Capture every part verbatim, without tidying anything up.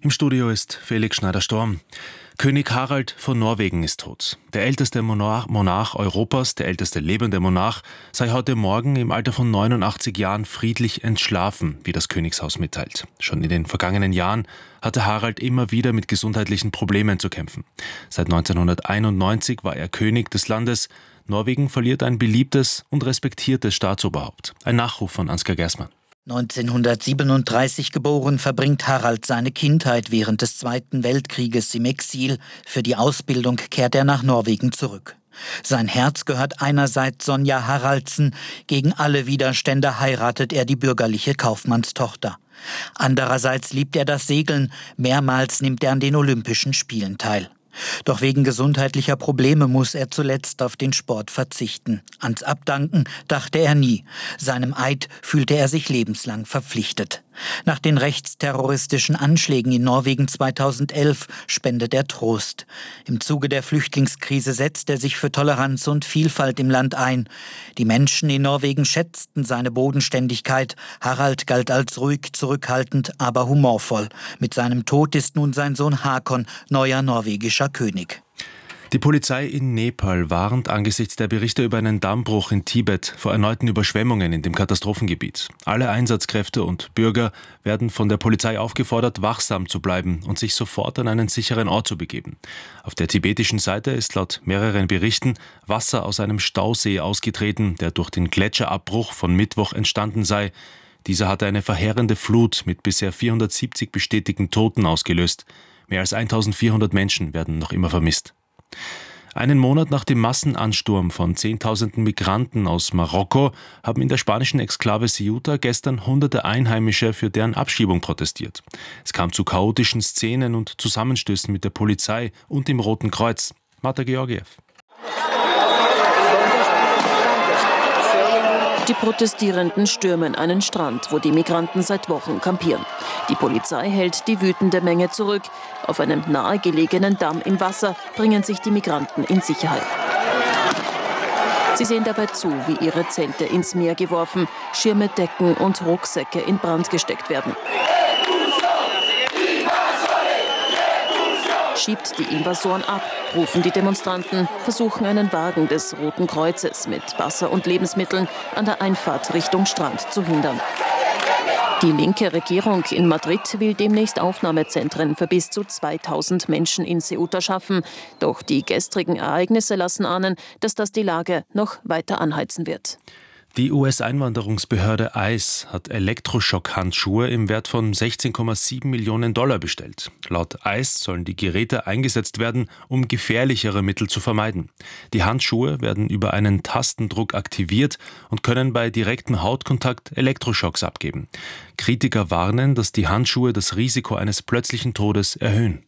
Im Studio ist Felix Schneider-Storm. König Harald von Norwegen ist tot. Der älteste Monarch, Monarch Europas, der älteste lebende Monarch, sei heute Morgen im Alter von neunundachtzig Jahren friedlich entschlafen, wie das Königshaus mitteilt. Schon in den vergangenen Jahren hatte Harald immer wieder mit gesundheitlichen Problemen zu kämpfen. Seit neunzehnhunderteinundneunzig war er König des Landes. Norwegen verliert ein beliebtes und respektiertes Staatsoberhaupt. Ein Nachruf von Ansgar Gersmann. neunzehnhundertsiebenunddreißig geboren, verbringt Harald seine Kindheit während des Zweiten Weltkrieges im Exil. Für die Ausbildung kehrt er nach Norwegen zurück. Sein Herz gehört einerseits Sonja Haraldsen. Gegen alle Widerstände heiratet er die bürgerliche Kaufmannstochter. Andererseits liebt er das Segeln. Mehrmals nimmt er an den Olympischen Spielen teil. Doch wegen gesundheitlicher Probleme muss er zuletzt auf den Sport verzichten. Ans Abdanken dachte er nie. Seinem Eid fühlte er sich lebenslang verpflichtet. Nach den rechtsterroristischen Anschlägen in Norwegen zweitausendelf spendet er Trost. Im Zuge der Flüchtlingskrise setzt er sich für Toleranz und Vielfalt im Land ein. Die Menschen in Norwegen schätzten seine Bodenständigkeit. Harald galt als ruhig, zurückhaltend, aber humorvoll. Mit seinem Tod ist nun sein Sohn Hakon neuer norwegischer König. Die Polizei in Nepal warnt angesichts der Berichte über einen Dammbruch in Tibet vor erneuten Überschwemmungen in dem Katastrophengebiet. Alle Einsatzkräfte und Bürger werden von der Polizei aufgefordert, wachsam zu bleiben und sich sofort an einen sicheren Ort zu begeben. Auf der tibetischen Seite ist laut mehreren Berichten Wasser aus einem Stausee ausgetreten, der durch den Gletscherabbruch von Mittwoch entstanden sei. Dieser hatte eine verheerende Flut mit bisher vierhundertsiebzig bestätigten Toten ausgelöst. Mehr als eintausendvierhundert Menschen werden noch immer vermisst. Einen Monat nach dem Massenansturm von Zehntausenden Migranten aus Marokko haben in der spanischen Exklave Ceuta gestern hunderte Einheimische für deren Abschiebung protestiert. Es kam zu chaotischen Szenen und Zusammenstößen mit der Polizei und dem Roten Kreuz. Marta Georgiev. Die Protestierenden stürmen einen Strand, wo die Migranten seit Wochen kampieren. Die Polizei hält die wütende Menge zurück. Auf einem nahegelegenen Damm im Wasser bringen sich die Migranten in Sicherheit. Sie sehen dabei zu, wie ihre Zelte ins Meer geworfen, Schirme, Decken und Rucksäcke in Brand gesteckt werden. Schiebt die Invasoren ab, rufen die Demonstranten, versuchen einen Wagen des Roten Kreuzes mit Wasser und Lebensmitteln an der Einfahrt Richtung Strand zu hindern. Die linke Regierung in Madrid will demnächst Aufnahmezentren für bis zu zweitausend Menschen in Ceuta schaffen. Doch die gestrigen Ereignisse lassen ahnen, dass das die Lage noch weiter anheizen wird. Die U S-Einwanderungsbehörde I C E hat Elektroschock-Handschuhe im Wert von sechzehn Komma sieben Millionen Dollar bestellt. Laut I C E sollen die Geräte eingesetzt werden, um gefährlichere Mittel zu vermeiden. Die Handschuhe werden über einen Tastendruck aktiviert und können bei direktem Hautkontakt Elektroschocks abgeben. Kritiker warnen, dass die Handschuhe das Risiko eines plötzlichen Todes erhöhen.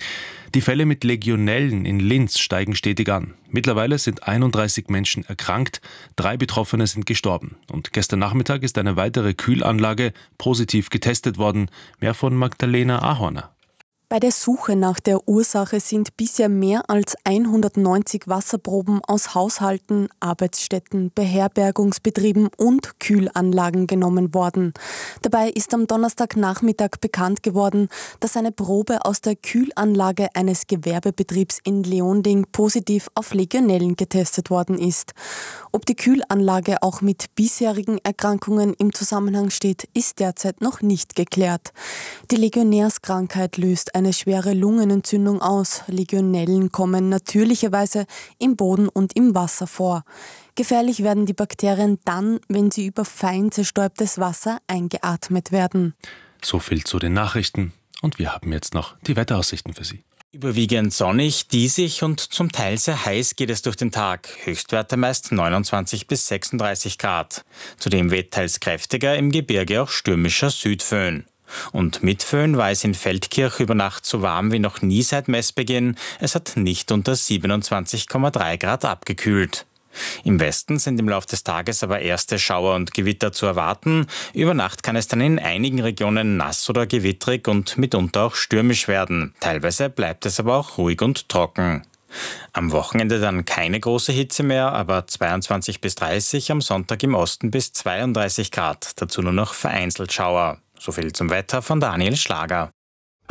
Die Fälle mit Legionellen in Linz steigen stetig an. Mittlerweile sind einunddreißig Menschen erkrankt, drei Betroffene sind gestorben. Und gestern Nachmittag ist eine weitere Kühlanlage positiv getestet worden. Mehr von Magdalena Ahorner. Bei der Suche nach der Ursache sind bisher mehr als hundertneunzig Wasserproben aus Haushalten, Arbeitsstätten, Beherbergungsbetrieben und Kühlanlagen genommen worden. Dabei ist am Donnerstagnachmittag bekannt geworden, dass eine Probe aus der Kühlanlage eines Gewerbebetriebs in Leonding positiv auf Legionellen getestet worden ist. Ob die Kühlanlage auch mit bisherigen Erkrankungen im Zusammenhang steht, ist derzeit noch nicht geklärt. Die Legionärskrankheit löst eine schwere Lungenentzündung aus. Legionellen kommen natürlicherweise im Boden und im Wasser vor. Gefährlich werden die Bakterien dann, wenn sie über fein zerstäubtes Wasser eingeatmet werden. So viel zu den Nachrichten. Und wir haben jetzt noch die Wetteraussichten für Sie. Überwiegend sonnig, diesig und zum Teil sehr heiß geht es durch den Tag. Höchstwerte meist neunundzwanzig bis sechsunddreißig Grad. Zudem weht teils kräftiger, im Gebirge auch stürmischer Südföhn. Und mit Föhn war es in Feldkirch über Nacht so warm wie noch nie seit Messbeginn. Es hat nicht unter siebenundzwanzig Komma drei Grad abgekühlt. Im Westen sind im Laufe des Tages aber erste Schauer und Gewitter zu erwarten. Über Nacht kann es dann in einigen Regionen nass oder gewittrig und mitunter auch stürmisch werden. Teilweise bleibt es aber auch ruhig und trocken. Am Wochenende dann keine große Hitze mehr, aber zweiundzwanzig bis dreißig, am Sonntag im Osten bis zweiunddreißig Grad. Dazu nur noch vereinzelt Schauer. So viel zum Wetter von Daniel Schlager.